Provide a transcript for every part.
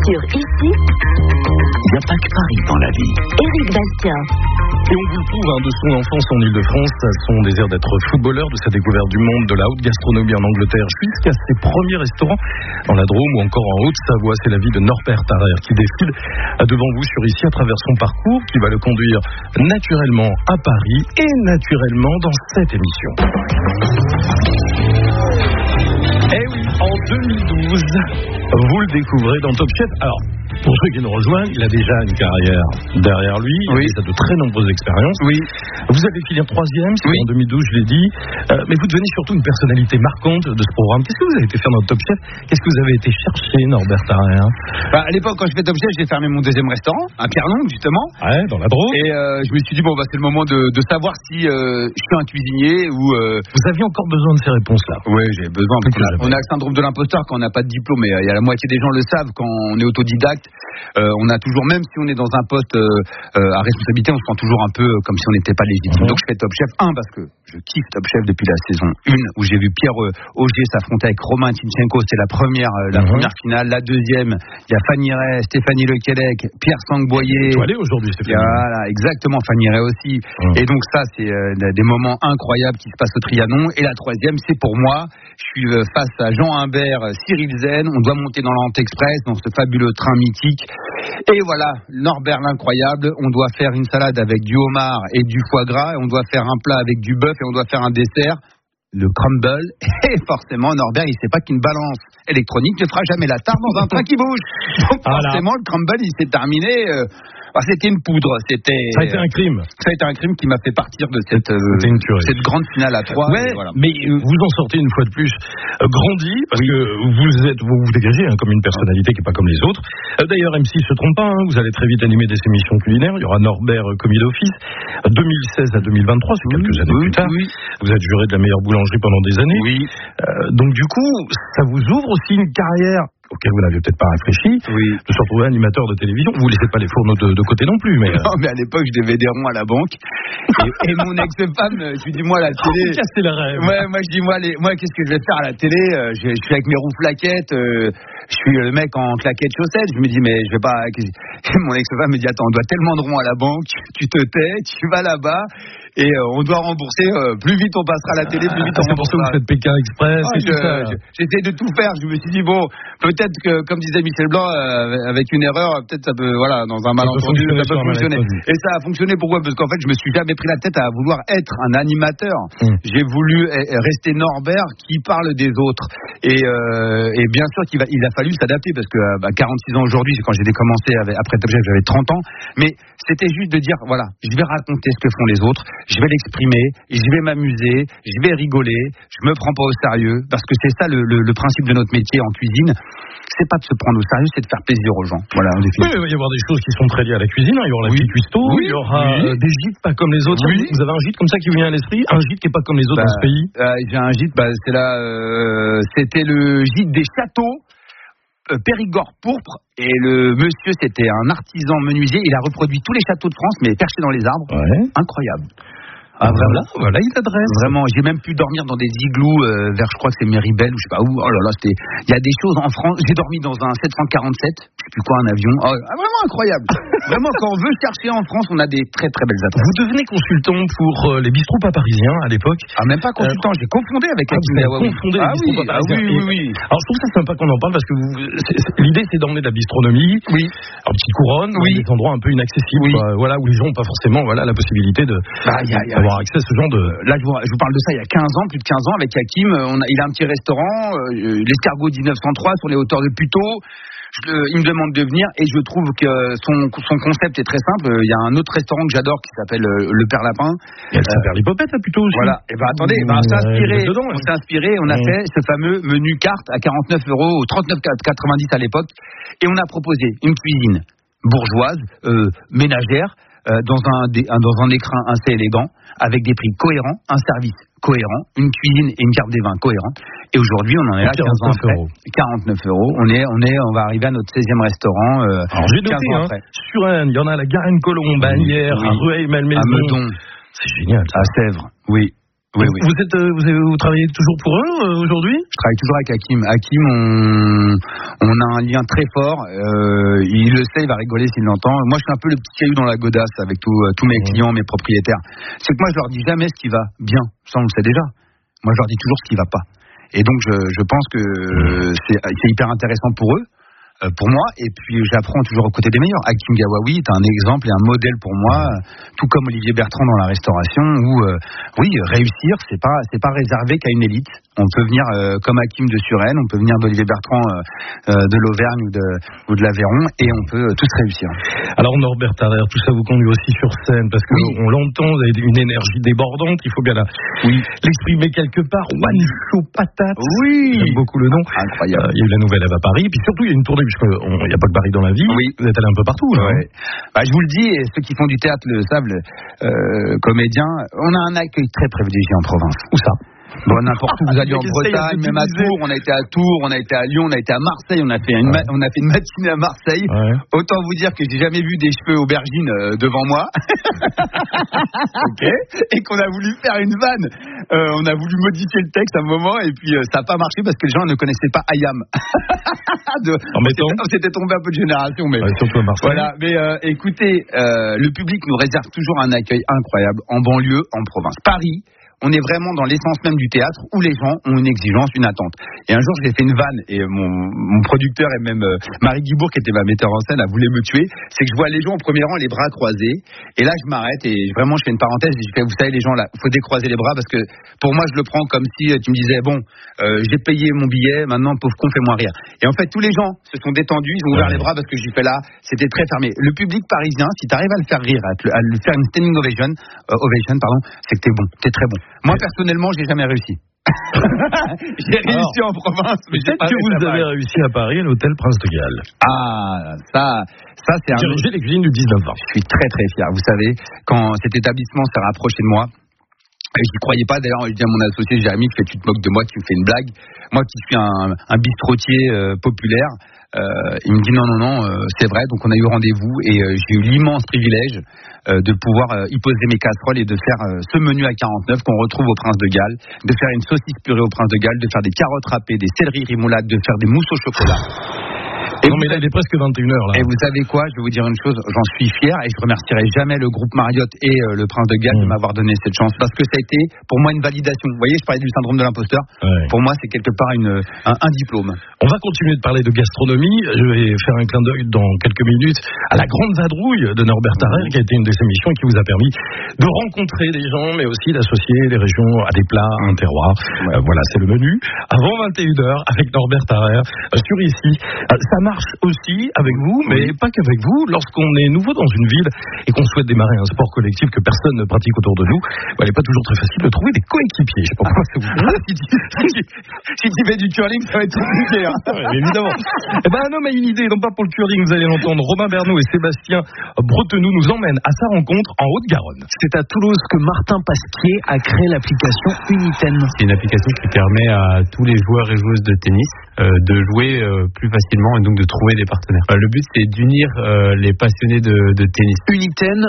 Sur Ici, il n'y a pas que Paris dans la vie. Éric Bastien. Et on vous le prouve, de son enfance en Ile-de-France, à son désir d'être footballeur, de sa découverte du monde de la haute gastronomie en Angleterre, jusqu'à ses premiers restaurants dans la Drôme ou encore en Haute-Savoie. C'est la vie de Norbert Tarrer qui défile devant vous sur Ici à travers son parcours, qui va le conduire naturellement à Paris et naturellement dans cette émission. Eh oui, en 2012, vous le découvrez dans Top Chef. Alors, pour ceux qui nous rejoignent, il a déjà une carrière derrière lui, il a de très nombreuses expériences. Oui. Vous avez fini en 3e, c'est en 2012, je l'ai dit, mais vous devenez surtout une personnalité marquante de ce programme. Qu'est-ce que vous avez été faire dans Top Chef? Qu'est-ce que vous avez été chercher, Norbert Tarrer? À l'époque, quand je fais Top Chef, j'ai fermé mon deuxième restaurant, à Pierre-Longue, justement. Ouais, dans la Drôme. Et je me suis dit, c'est le moment de savoir si je suis un cuisinier ou... Vous aviez encore besoin de ces réponses-là? Oui, j'ai besoin. On a le syndrome de l'imposteur quand on n'a pas de diplôme. Et la moitié des gens le savent quand on est autodidacte. On a toujours, même si on est dans un poste à responsabilité, on se sent toujours un peu comme si on n'était pas légitime. Donc je fais Top Chef 1 parce que je kiffe Top Chef depuis la saison 1 où j'ai vu Pierre Augier s'affronter avec Romain Tinchenko. C'était la première finale. La deuxième, il y a Fanny Ray, Stéphanie Lequelec, Pierre Sangboyer. Tu vas aller aujourd'hui, Stéphanie. Voilà, exactement, Fanny Ray aussi. Et donc ça, c'est des moments incroyables qui se passent au Trianon. Et la troisième, c'est pour moi. Je suis face à Jean Humbert, Cyril Zen. On doit monter dans l'Ant-Express, dans ce fabuleux train mythique. Et voilà, Norbert l'incroyable. On doit faire une salade avec du homard et du foie gras. Et on doit faire un plat avec du bœuf et on doit faire un dessert, le crumble. Et forcément, Norbert, il sait pas qu'une balance électronique ne fera jamais la tarte dans un train qui bouge. Donc forcément, le crumble, il s'est terminé. C'était une poudre. Ça a été un crime. Ça a été un crime qui m'a fait partir de cette grande finale à 3. Ouais, voilà. Mais vous en sortez une fois de plus grandi, parce que vous dégagez comme une personnalité qui n'est pas comme les autres. D'ailleurs, M6 se trompe pas, vous allez très vite animer des émissions culinaires. Il y aura Norbert commis d'office. 2016 à 2023, c'est quelques années plus tard. Vous êtes juré de la meilleure boulangerie pendant des années. Donc du coup, ça vous ouvre aussi une carrière auquel vous n'aviez peut-être pas réfléchi, de se retrouver animateur de télévision. Vous ne laissez pas les fourneaux de côté non plus. Mais non, mais à l'époque, je devais des ronds à la banque. Et mon ex-femme, je lui dis, moi, la télé... Casser le rêve. Ouais, moi, je dis, moi, qu'est-ce que je vais faire à la télé? Je suis avec mes roues flaquettes, je suis le mec en claquettes chaussettes. Je me dis, mais je vais pas... Mon ex-femme me dit, attends, on doit tellement de ronds à la banque, tu te tais, tu vas là-bas, et on doit rembourser, plus vite on passera à la télé, plus vite on remboursera. C'est pour ça que vous faites Pékin Express, j'essaie de tout faire. Je me suis dit, peut-être que, comme disait Michel Blanc, avec une erreur, peut-être ça peut, dans un malentendu, ça peut fonctionner. Et ça a fonctionné, pourquoi? Parce qu'en fait, je me suis jamais pris la tête à vouloir être un animateur. J'ai voulu rester Norbert qui parle des autres. Et bien sûr qu'il a fallu s'adapter, parce que 46 ans aujourd'hui, c'est quand j'ai commencé après Top Chef, j'avais 30 ans. Mais c'était juste de dire, je vais raconter ce que font les autres, je vais l'exprimer, je vais m'amuser, je vais rigoler, je me prends pas au sérieux, parce que c'est ça le principe de notre métier en cuisine. C'est pas de se prendre au sérieux, c'est de faire plaisir aux gens. Voilà, en définitive. Il va y avoir des choses qui sont très liées à la cuisine. Il y aura la petite cuistot, il y aura des gîtes pas comme les autres. Vous avez un gîte comme ça qui vous vient à l'esprit? Un gîte qui est pas comme les autres dans ce pays? J'ai un gîte, c'était le gîte des châteaux Périgord pourpre, et le monsieur, c'était un artisan menuisier. Il a reproduit tous les châteaux de France, mais perchés dans les arbres. Incroyable. Ah, voilà une adresse. Vraiment, j'ai même pu dormir dans des igloos vers, je crois que c'est Méribel ou je sais pas où. Oh là là, il y a des choses en France. J'ai dormi dans un 747, je sais plus quoi, un avion. Vraiment incroyable. Vraiment, quand on veut chercher en France, on a des très très belles adresses. Vous devenez consultant pour les bistrots pas parisiens à l'époque? Même pas consultant, j'ai confondé avec Hakim. Confondé les bistrots pas parisiens. Oui. Alors je trouve ça sympa qu'on en parle, parce que l'idée c'est d'emmener de la bistronomie. En petite couronne, des endroits un peu inaccessibles, où les gens n'ont pas forcément la possibilité d'avoir accès à ce genre de... Là, je vous parle de ça il y a 15 ans, plus de 15 ans, avec Hakim. Il a un petit restaurant, l'Escargot 1903, sur les hauteurs de Puteaux. Il me demande de venir, et je trouve que son concept est très simple. Il y a un autre restaurant que j'adore qui s'appelle le Père Lapin. Il y a le Saint-Père Lipopette là plutôt aussi. Voilà. Et attendez, on s'est inspiré, on a fait ce fameux menu carte à 49 €, ou 39,90 à l'époque, et on a proposé une cuisine bourgeoise, ménagère, dans un écrin assez élégant, avec des prix cohérents, un service cohérent, une cuisine et une carte des vins cohérents. Et aujourd'hui, on en est là 15 ans après. 49 €. On va arriver à notre 16e restaurant. Alors j'ai noté, sur Rennes, il y en a à la Garenne-Colombe, à Hyères, à Rueil-Malmaison. À Meudon. C'est génial. À Sèvres, oui. Vous travaillez toujours pour eux aujourd'hui? Je travaille toujours avec Hakim. Hakim, on a un lien très fort. Il le sait, il va rigoler s'il l'entend. Moi, je suis un peu le petit caillou dans la godasse avec tous mes clients, mes propriétaires. C'est que moi, je leur dis jamais ce qui va bien. Ça, on le sait déjà. Moi, je leur dis toujours ce qui va pas. Et donc, je pense que c'est hyper intéressant pour eux. Pour moi, et puis j'apprends toujours aux côtés des meilleurs. Hakim Gawawi est un exemple et un modèle pour moi, tout comme Olivier Bertrand dans la restauration, où oui, réussir, c'est pas réservé qu'à une élite. On peut venir comme Hakim de Suresnes, on peut venir d'Olivier Bertrand de l'Auvergne ou de l'Aveyron, et on peut tous réussir. Alors Norbert Tarrer, tout ça vous conduit aussi sur scène, parce que on l'entend, vous avez une énergie débordante, il faut bien l'exprimer quelque part. One Show Patate. Oui. J'aime beaucoup le nom. Incroyable. Il y a eu la Nouvelle Ève à Paris, puis surtout il y a une tournée, puisqu'il n'y a pas que Paris dans la vie. Oui. Vous êtes allé un peu partout. Là, ouais. Je vous le dis, et ceux qui font du théâtre le savent, comédiens, on a un accueil très privilégié en province. Où ça? Bon, n'importe où, vous alliez en Bretagne, même à Tours, on a été à Tours, on a été à Lyon, on a été à Marseille, on a fait une matinée à Marseille. Ouais. Autant vous dire que j'ai jamais vu des cheveux aubergines devant moi. Okay. Et qu'on a voulu faire une vanne. On a voulu modifier le texte à un moment et puis ça n'a pas marché parce que les gens ne connaissaient pas Ayam. On s'était tombé un peu de génération, mais surtout à Marseille. Voilà. Mais écoutez, le public nous réserve toujours un accueil incroyable en banlieue, en province. Paris. On est vraiment dans l'essence même du théâtre où les gens ont une exigence, une attente. Et un jour, j'ai fait une vanne et mon producteur et même Marie Guibourg, qui était ma metteur en scène, a voulu me tuer. C'est que je vois les gens au premier rang, les bras croisés. Et là, je m'arrête et vraiment, je fais une parenthèse et je fais, vous savez, les gens là, faut décroiser les bras parce que pour moi, je le prends comme si tu me disais, bon, j'ai payé mon billet, maintenant, pauvre con, fais-moi rire. Et en fait, tous les gens se sont détendus, ils ont ouvert les bras parce que j'ai fait là, c'était très fermé. Le public parisien, si tu arrives à le faire rire, à le faire une standing ovation, c'est que t'es bon, t'es très bon. Moi, personnellement, j'ai jamais réussi. J'ai réussi en province, mais peut-être que vous avez réussi à Paris, à l'hôtel Prince de Galles. Ah, ça c'est Diriger les cuisines du 19-20. Je suis très très fier. Vous savez, quand cet établissement s'est rapproché de moi, et je n'y croyais pas, d'ailleurs, je dis à mon associé Jérémy, tu te moques de moi, tu me fais une blague. Moi qui suis un bistrotier populaire, il me dit non, c'est vrai, donc on a eu rendez-vous et j'ai eu l'immense privilège de pouvoir y poser mes casseroles et de faire ce menu à 49 qu'on retrouve au Prince de Galles, de faire une saucisse purée au Prince de Galles, de faire des carottes râpées, des céleris remoulades, de faire des mousses au chocolat. Et non, mais là, il est presque 21h, là. Et vous savez quoi? Je vais vous dire une chose, j'en suis fier et je remercierai jamais le groupe Marriott et le Prince de Galles de m'avoir donné cette chance parce que ça a été, pour moi, une validation. Vous voyez, je parlais du syndrome de l'imposteur. Ouais. Pour moi, c'est quelque part un diplôme. On va continuer de parler de gastronomie. Je vais faire un clin d'œil dans quelques minutes à la Grande Vadrouille de Norbert Tarrer, qui a été une de ses missions et qui vous a permis de rencontrer des gens, mais aussi d'associer les régions à des plats, à un terroir. Ouais. Voilà, c'est le menu. Avant 21h, avec Norbert Tarrer, sur ici. Ça marche aussi avec vous, mais pas qu'avec vous. Lorsqu'on est nouveau dans une ville et qu'on souhaite démarrer un sport collectif que personne ne pratique autour de nous, il n'est pas toujours très facile de trouver des coéquipiers. Je sais pas pourquoi c'est vous. Si tu fais du curling, ça va être compliqué. Ouais, évidemment. Un homme a une idée, non pas pour le curling, vous allez l'entendre. Romain Bernoud et Sébastien Bretenou nous emmènent à sa rencontre en Haute-Garonne. C'est à Toulouse que Martin Pasquier a créé l'application Uniten. C'est une application qui permet à tous les joueurs et joueuses de tennis de jouer plus facilement et donc de trouver des partenaires. Le but, c'est d'unir les passionnés de tennis. Uniten,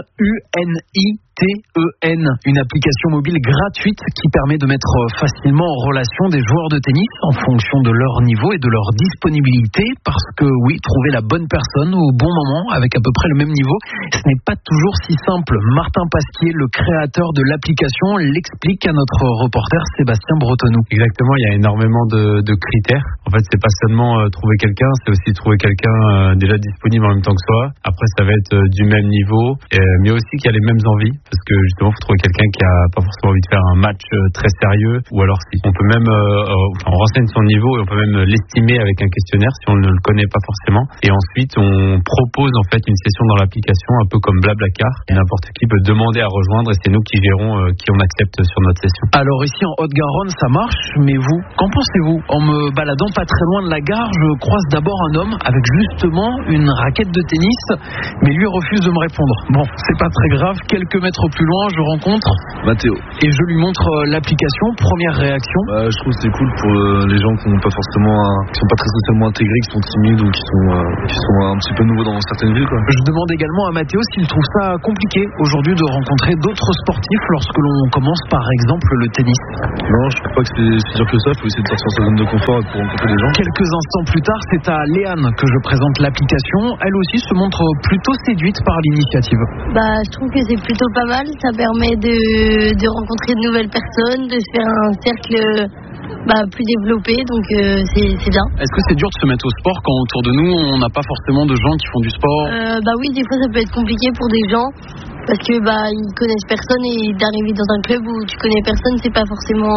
UNITEN, une application mobile gratuite qui permet de mettre facilement en relation des joueurs de tennis en fonction de leur niveau et de leur disponibilité, parce que oui, trouver la bonne personne au bon moment avec à peu près le même niveau, ce n'est pas toujours si simple. Martin Pasquier, le créateur de l'application, l'explique à notre reporter Sébastien Bretenou. Exactement, il y a énormément de critères. En fait, c'est pas seulement trouver quelqu'un, c'est aussi trouver quelqu'un déjà disponible en même temps que soi. Après, ça va être du même niveau, mais aussi qui a les mêmes envies, parce que justement, il faut trouver quelqu'un qui a pas forcément envie de faire un match très sérieux, ou alors si. On peut même, on renseigne son niveau et on peut même l'estimer avec un questionnaire si on ne le connaît pas forcément. Et ensuite, on propose en fait une session dans l'application, un peu comme Blablacar. N'importe qui peut demander à rejoindre et c'est nous qui gérons qui on accepte sur notre session. Alors ici en Haute-Garonne, ça marche, mais vous, qu'en pensez-vous? En me baladant pas très loin de la gare, je croise d'abord un homme avec justement une raquette de tennis, mais lui refuse de me répondre. Bon, c'est pas très grave, quelques mètres mettre plus loin, je rencontre Mathéo. Et je lui montre l'application. Première réaction. Je trouve que c'est cool pour les gens qui n'ont pas forcément, qui sont pas très socialement intégrés, qui sont timides ou qui sont un petit peu nouveaux dans certaines villes, quoi. Je demande également à Mathéo s'il trouve ça compliqué aujourd'hui de rencontrer d'autres sportifs lorsque l'on commence par exemple le tennis. Non, je trouve pas que c'est si dur que ça. Il faut essayer de sortir sa zone de confort pour rencontrer des gens. Quelques instants plus tard, c'est à Léane que je présente l'application. Elle aussi se montre plutôt séduite par l'initiative. Je trouve que c'est plutôt pas mal. Ça permet de rencontrer de nouvelles personnes, de se faire un cercle plus développé, donc c'est bien. Est-ce que c'est dur de se mettre au sport quand autour de nous on n'a pas forcément de gens qui font du sport? Oui, des fois ça peut être compliqué pour des gens parce que ils connaissent personne et d'arriver dans un club où tu connais personne, c'est pas forcément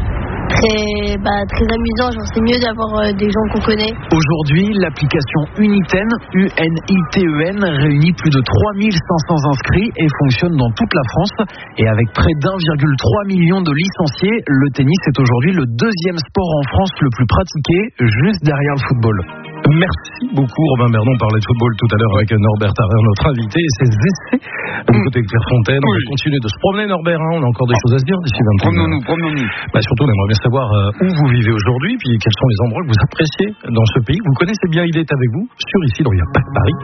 très amusant. C'est mieux d'avoir des gens qu'on connaît. Aujourd'hui, l'application Uniten, UNITEN, réunit plus de 3500 inscrits et fonctionne dans toute la France. Et avec près d'1,3 million de licenciés, le tennis est aujourd'hui le deuxième sport en France le plus pratiqué, juste derrière le football. Merci beaucoup Robin Bernon. On parlait de football tout à l'heure avec Norbert Tarrer, notre invité, et ses essais du côté de Clairefontaine. On va continuer de se promener, Norbert, on a encore des choses à se dire d'ici 20 ans. Promenons-nous. Surtout, on aimerait bien savoir où vous vivez aujourd'hui, puis quels sont les endroits que vous appréciez dans ce pays. Vous connaissez bien, il est avec vous, sur Ici, dans Il n'y a pas que Paris.